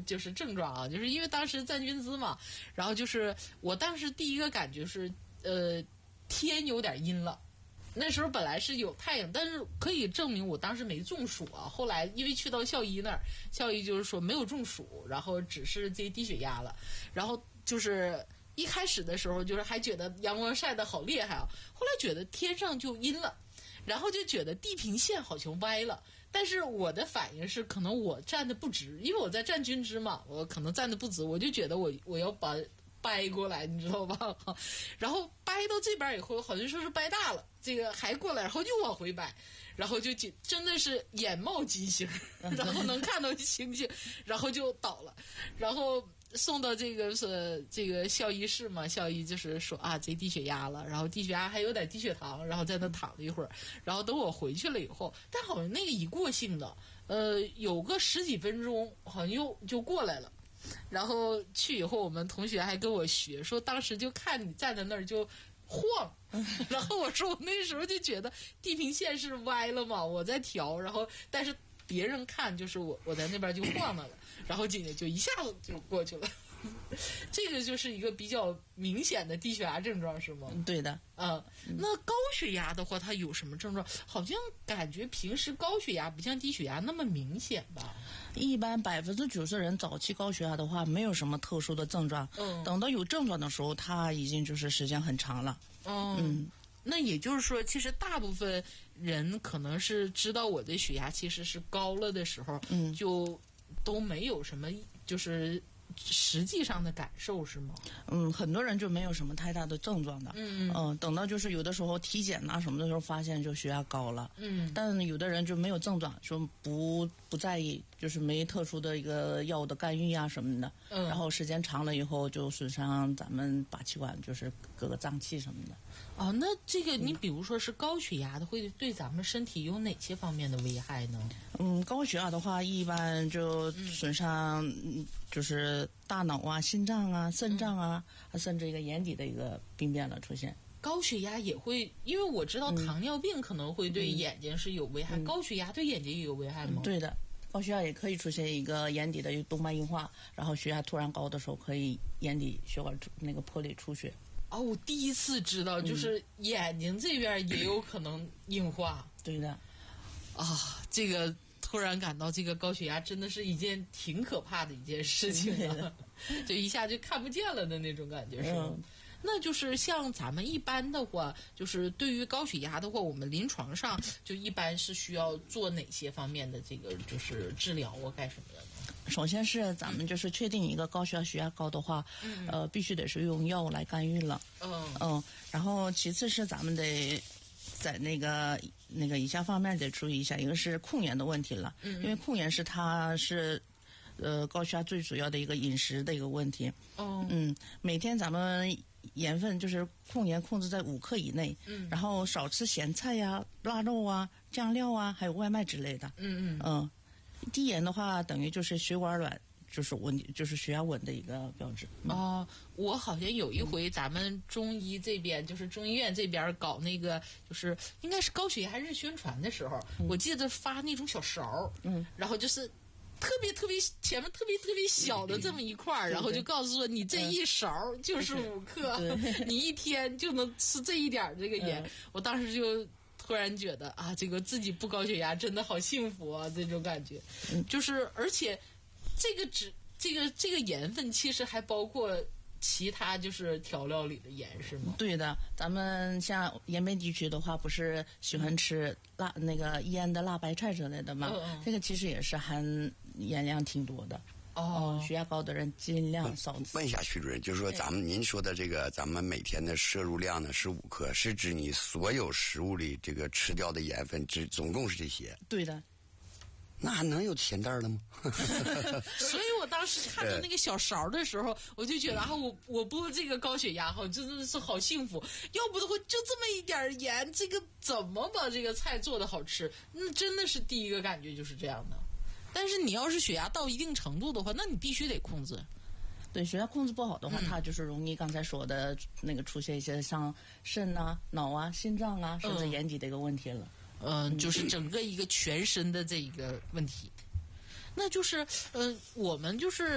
就是症状啊，就是因为当时站军姿嘛，然后就是我当时第一个感觉是天有点阴了。那时候本来是有太阳，但是可以证明我当时没中暑啊。后来因为去到校医那儿，校医就是说没有中暑，然后只是这低血压了。然后就是一开始的时候，就是还觉得阳光晒得好厉害啊，后来觉得天上就阴了，然后就觉得地平线好像歪了。但是我的反应是，可能我站得不直，因为我在站军姿嘛，我可能站得不直，我就觉得我要把掰过来，你知道吧？然后掰到这边以后，好像说是掰大了，这个还过来，然后又往回掰，然后就真的是眼冒金星，然后能看到星星，然后就倒了，然后送到这个校医室嘛，校医就是说啊，这低血压了，然后低血压还有点低血糖，然后在那躺了一会儿，然后等我回去了以后，但好像那个一过性的，有个10几分钟，好像又就过来了。然后去以后，我们同学还跟我学说，当时就看你站在那儿就晃，然后我说我那时候就觉得地平线是歪了嘛，我在调，然后但是别人看就是我在那边就晃了，然后姐姐就一下子就过去了。这个就是一个比较明显的低血压症状，是吗？ 对的。 那高血压的话，它有什么症状？好像感觉平时高血压不像低血压那么明显吧？ 一般90%人早期高血压的话，没有什么特殊的症状。等到有症状的时候，它已经就是时间很长了。 那也就是说，其实大部分人可能是知道我的血压其实是高了的时候，就都没有什么就是实际上的感受，是吗？ 很多人就没有什么太大的症状的。等到就是有的时候体检啊什么的时候，发现就血压高了。但有的人就没有症状，说不在意，就是没特殊的一个药物的干预啊什么的。然后时间长了以后，就损伤咱们靶气管，就是各个脏器什么的。 那这个你比如说是高血压的，会对咱们身体有哪些方面的危害呢？ 高血压的话，一般就损伤就是大脑啊、心脏啊、肾脏啊，甚至一个眼底的一个病变了出现。 高血压也会，因为我知道糖尿病可能会对眼睛是有危害，高血压对眼睛也有危害吗？ 对的，高血压也可以出现一个眼底的一个动脉硬化，然后血压突然高的时候，可以眼底血管那个破裂出血。 我第一次知道，就是眼睛这边也有可能硬化。 对的。 这个突然感到这个高血压真的是一件挺可怕的一件事情啊，就一下就看不见了的那种感觉，是吗？那就是像咱们一般的话，就是对于高血压的话，我们临床上就一般是需要做哪些方面的这个就是治疗啊，干什么的呢？ 首先是咱们就是确定一个血压高的话，必须得是用药物来干预了。然后其次是咱们得在那个以下方面得注意一下，一个是控盐的问题了，因为控盐它是高血压最主要的一个饮食的一个问题。每天咱们盐分就是控盐控制在5克以内，然后少吃咸菜呀、腊肉啊、酱料啊，还有外卖之类的。低盐的话，等于就是血管软，就是血压稳的一个标志。 我好像有一回咱们中医这边，就是中医院这边搞那个，就是应该是高血压日宣传的时候，我记得发那种小勺，然后就是特别前面特别小的这么一块儿，然后就告诉说你这一勺就是5克，你一天就能吃这一点这个盐。我当时就突然觉得这个自己不高血压真的好幸福啊，这种感觉。就是而且这个盐分其实还包括其他就是调料里的盐，是吗？ 对的，咱们像延边地区的话，不是喜欢吃那个腌的辣白菜之类的吗？这个其实也是含盐量挺多的。血压高的人尽量少吃。 问一下徐主任，就是说您说的这个咱们每天的摄入量呢是5克，是指你所有食物里这个吃掉的盐分总共是这些？ 对的。 那还能有咸淡的吗？ 所以我当时看到那个小勺的时候，我就觉得我不这个高血压真的是好幸福。要不的话，就这么一点盐，这个怎么把这个菜做得好吃？那真的是第一个感觉就是这样的。但是你要是血压到一定程度的话，那你必须得控制。 对，血压控制不好的话，它就是容易刚才说的那个出现一些像肾啊、脑啊、心脏啊，甚至眼底的一个问题了。 就是整个一个全身的这一个问题。那就是我们就是